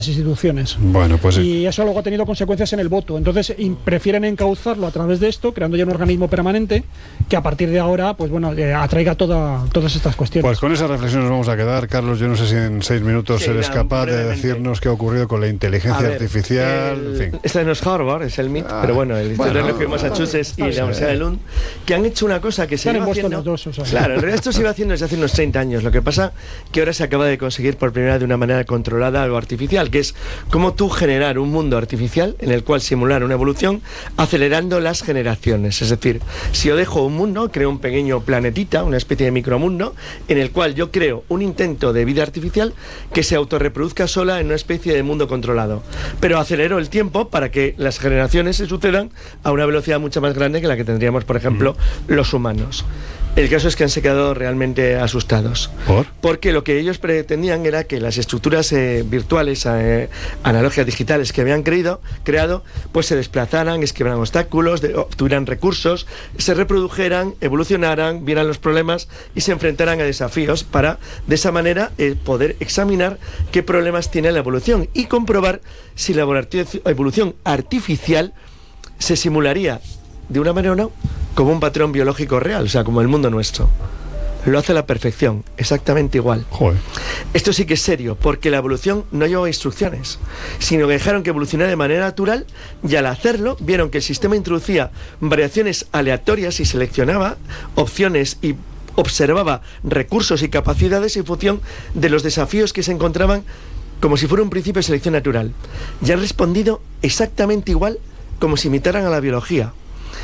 instituciones. Bueno, pues y eso luego ha tenido consecuencias en el voto. Entonces prefieren encauzarlo a través de esto, creando ya un organismo permanente que a partir de ahora, pues bueno, atraiga todas estas cuestiones. Pues con esa reflexión nos vamos a quedar. Carlos, yo no sé si en 6 minutos eres capaz de decirnos qué ha ocurrido con la inteligencia artificial. En fin. Esta no es Harvard, es el MIT, pero bueno, el Instituto de Massachusetts y la Universidad de Lund, que han hecho una cosa que se iba haciendo. Los dos, o sea. Claro, en realidad esto se iba haciendo desde hace unos 30 años. Lo que pasa que ahora se acaba de conseguir por primera vez de una manera controlada o artificial, que es cómo tú generar un mundo artificial en el cual simular una evolución acelerando las generaciones. Es decir, si yo dejo un mundo, creo un pequeño planetita, una especie de micromundo, en el cual yo creo un intento de vida artificial que se autorreproduzca sola en una especie de mundo controlado. Pero acelero el tiempo para que las generaciones se sucedan a una velocidad mucho más grande que la que tendríamos, por ejemplo, los humanos. El caso es que han se quedado realmente asustados. Porque lo que ellos pretendían era que las estructuras virtuales, analógicas digitales que habían creado, pues se desplazaran, esquivaran obstáculos, obtuvieran recursos, se reprodujeran, evolucionaran, vieran los problemas y se enfrentaran a desafíos para, de esa manera, poder examinar qué problemas tiene la evolución y comprobar si la evolución artificial se simularía de una manera o no como un patrón biológico real, o sea, como el mundo nuestro. Lo hace a la perfección, exactamente igual. Joder. Esto sí que es serio, porque la evolución no llevó instrucciones, sino que dejaron que evolucionara de manera natural y al hacerlo vieron que el sistema introducía variaciones aleatorias y seleccionaba opciones y observaba recursos y capacidades en función de los desafíos que se encontraban, como si fuera un principio de selección natural. Y han respondido exactamente igual como si imitaran a la biología.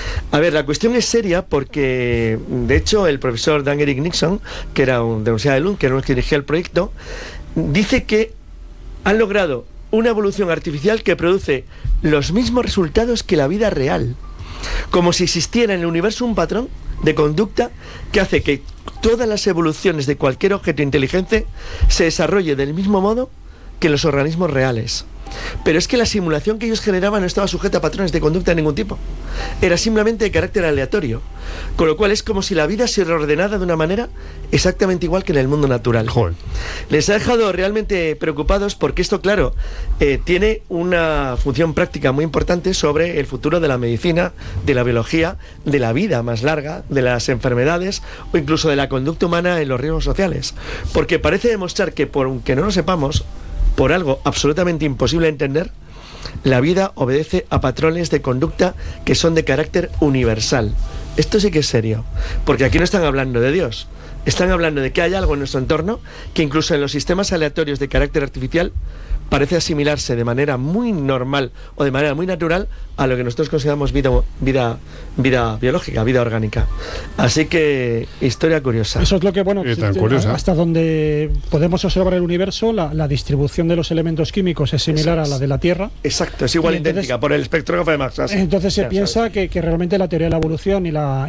A ver, la cuestión es seria porque, de hecho, el profesor Dan Eric Nixon, que era de la Universidad de Lund, que era el que dirigía el proyecto, dice que han logrado una evolución artificial que produce los mismos resultados que la vida real. Como si existiera en el universo un patrón de conducta que hace que todas las evoluciones de cualquier objeto inteligente se desarrolle del mismo modo que los organismos reales. Pero es que la simulación que ellos generaban no estaba sujeta a patrones de conducta de ningún tipo. Era simplemente de carácter aleatorio. Con lo cual es como si la vida se reordenara de una manera exactamente igual que en el mundo natural. Joder. Les ha dejado realmente preocupados porque esto, claro, tiene una función práctica muy importante sobre el futuro de la medicina, de la biología, de la vida más larga, de las enfermedades o incluso de la conducta humana en los riesgos sociales. Porque parece demostrar que, por aunque no lo sepamos, por algo absolutamente imposible de entender, la vida obedece a patrones de conducta que son de carácter universal. Esto sí que es serio, porque aquí no están hablando de Dios, están hablando de que hay algo en nuestro entorno que incluso en los sistemas aleatorios de carácter artificial parece asimilarse de manera muy normal o de manera muy natural a lo que nosotros consideramos vida biológica, vida orgánica. Así que, historia curiosa. Eso es lo que, bueno, hasta donde podemos observar el universo, la distribución de los elementos químicos es similar a la de la Tierra. Exacto, es igual, idéntica, por el espectrógrafo de Max. Entonces se piensa que realmente la teoría de la evolución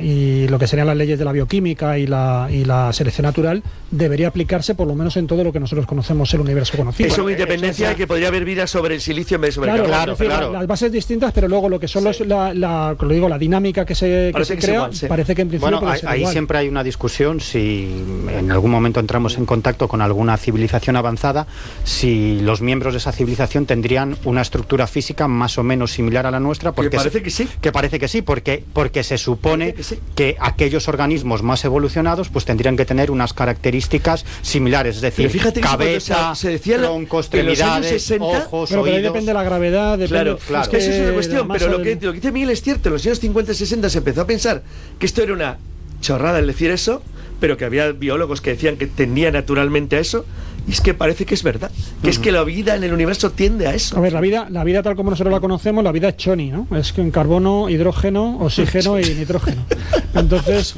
y lo que serían las leyes de la bioquímica y la selección natural debería aplicarse por lo menos en todo lo que nosotros conocemos el universo conocido. Eso, independencia de que podría haber vida sobre el silicio en vez de sobre el carbono. Claro. Las bases distintas, pero luego lo que son la dinámica que se crea, igual, parece que en principio ahí igual. Siempre hay una discusión si en algún momento entramos en contacto con alguna civilización avanzada, si los miembros de esa civilización tendrían una estructura física más o menos similar a la nuestra, porque parece que sí. Que parece que sí, porque se supone que aquellos organismos más evolucionados pues tendrían que tener unas características similares, es decir, cabeza, se decía tronco, extremidades, 60, ojos, pero oídos. Ahí depende de la gravedad, depende, claro. Es que eso es una cuestión, pero lo que dice Miguel es cierto. En los años 50 y 60 se empezó a pensar que esto era una chorrada el decir eso, pero que había biólogos que decían que tendía naturalmente a eso. Y es que parece que es verdad, que es que la vida en el universo tiende a eso. A ver, la vida tal como nosotros la conocemos, la vida es choni, ¿no? Es que en carbono, hidrógeno, oxígeno y nitrógeno. Entonces,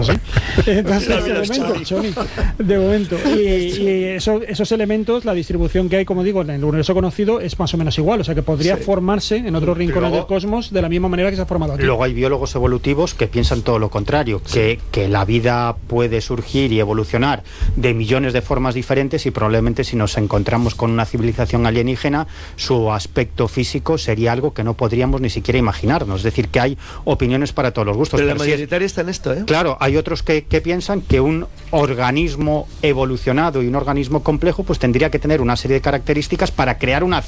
de momento. Y esos elementos, la distribución que hay, como digo, en el universo conocido es más o menos igual, o sea que podría formarse en otros rincones del cosmos de la misma manera que se ha formado aquí. Luego hay biólogos evolutivos que piensan todo lo contrario, que la vida puede surgir y evolucionar de millones de formas diferentes y probablemente si nos encontramos con una civilización alienígena, su aspecto físico sería algo que no podríamos ni siquiera imaginarnos. Es decir, que hay opiniones para todos los gustos. Pero la mayoritaria está en esto, ¿eh? Claro, hay otros que piensan que un organismo evolucionado y un organismo complejo pues tendría que tener una serie de características para crear una